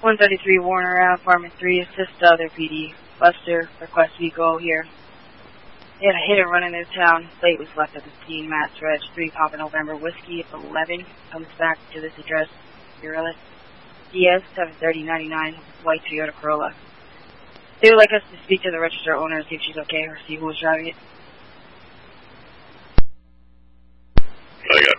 133 Warner Ave, Apartment 3, assist the other PD. Buster, request we go here. They had a hit and run in their town. Plate was left at the scene. Matt's Reg, 3 Papa November Whiskey, 11. Comes back to this address. Urilla. Diaz, 73099, white Toyota Corolla. They would like us to speak to the register owner and see if she's okay or see who was driving it. I got